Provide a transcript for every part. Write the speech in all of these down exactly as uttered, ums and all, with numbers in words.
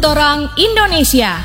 Torang Indonesia.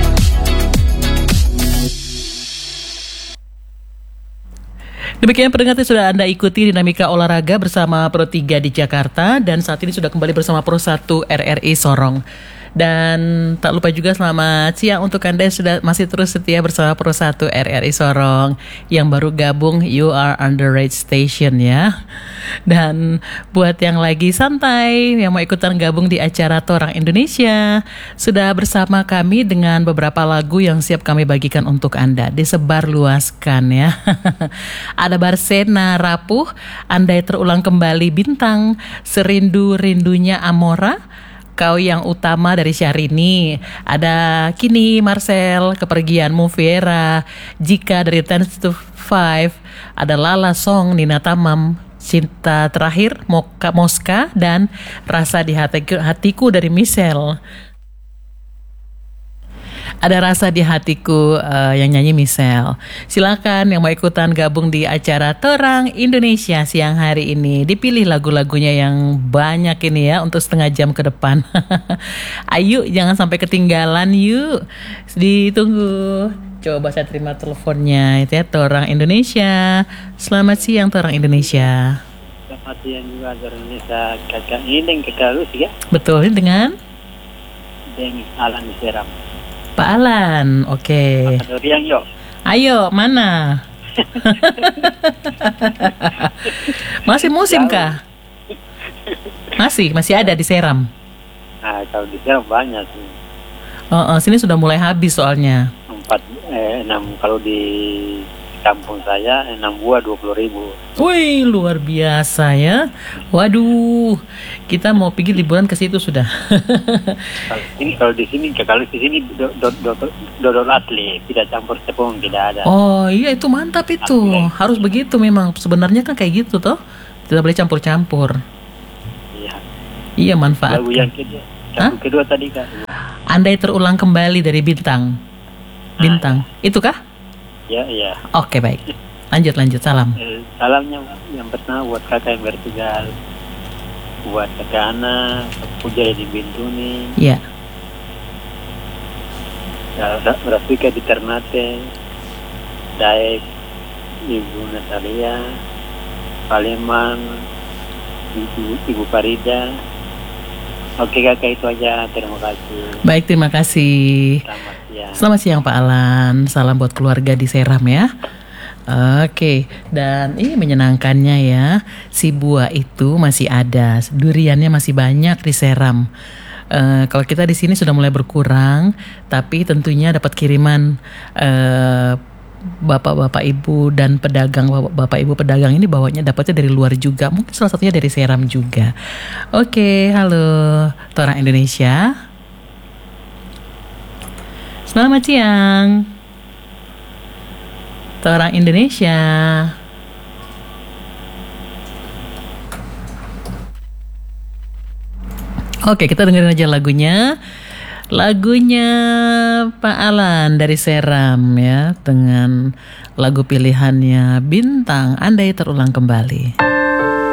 Demikian pendengar, sudah Anda ikuti dinamika olahraga bersama Pro tiga di Jakarta, dan saat ini sudah kembali bersama Pro satu R R I Sorong. Dan tak lupa juga selamat siang untuk Anda yang sudah masih terus setia bersama Pro satu R R I Sorong. Yang baru gabung, you are on the right station ya. Dan buat yang lagi santai, yang mau ikutan gabung di acara Torang Indonesia, sudah bersama kami dengan beberapa lagu yang siap kami bagikan untuk Anda. Disebar luaskan ya. Ada Barsena Rapuh, Andai Terulang Kembali Bintang, Serindu-rindunya Amora, Kau Yang Utama dari Syahrini, ada Kini Marcel, Kepergianmu Vera, Jika dari Ten to Five, ada Lala Song, Nina Tamam, Cinta Terakhir, Moka Moska, dan Rasa di Hatiku, Hatiku dari Michelle. Ada Rasa di Hatiku uh, yang nyanyi Michelle. Silakan yang mau ikutan gabung di acara Torang Indonesia siang hari ini. Dipilih lagu-lagunya yang banyak ini ya untuk setengah jam ke depan. Ayo jangan sampai ketinggalan yuk. Ditunggu. Coba saya terima teleponnya itu ya, Torang Indonesia. Selamat siang Torang Indonesia. Selamat siang juga Torang Indonesia. Kakak ini dengan kakak Lus ya? Betul, dengan? Dengan Alan di Seram. Pak Alan, oke. Okay. Pak Dorian yuk. Ayo, mana? Masih musim kah? Masih, masih ada di Seram. Nah, kalau di Seram banyak sih. Oh, oh, sini sudah mulai habis soalnya. Empat, eh, enam kalau di kampung saya enam buah dua puluh ribu. Wih, luar biasa ya. Waduh, kita mau pergi liburan ke situ sudah. Kalau ini kalau di sini kalau di sini dodol asli, tidak campur tepung, tidak ada. Oh iya, itu mantap itu. Asli. Harus begitu memang. Sebenarnya kan kayak gitu toh. Tidak boleh campur-campur. Iya. Iya, manfaat. Lagu yang kedua, lagu kedua tadi kan. Andai Terulang Kembali dari Bintang. Bintang. Ah, ya. Itu kah? Ya, ya. Oke, baik. Lanjut, lanjut. Salam. Eh, salamnya yang pertama buat kakak yang bertugas, buat kakak Ana, Puja di Bintuni. Iya. Rafika di Ternate, Daek, Ibu Natalia, Paleman, Ibu, Ibu Farida. Oke kakak, itu aja. Terima kasih. Baik, terima kasih. Selamat siang. Selamat siang Pak Alan. Salam buat keluarga di Seram ya. Oke, dan ini menyenangkannya ya, si buah itu masih ada, duriannya masih banyak di Seram. Uh, kalau kita di sini sudah mulai berkurang, tapi tentunya dapat kiriman uh, bapak-bapak ibu dan pedagang, bapak ibu pedagang ini bawanya dapatnya dari luar juga, mungkin salah satunya dari Seram juga. Oke, halo Torang Indonesia. Selamat siang Torang Indonesia. Oke, kita dengerin aja lagunya. Lagunya Pak Alan dari Seram ya, dengan lagu pilihannya Bintang, Andai Terulang Kembali.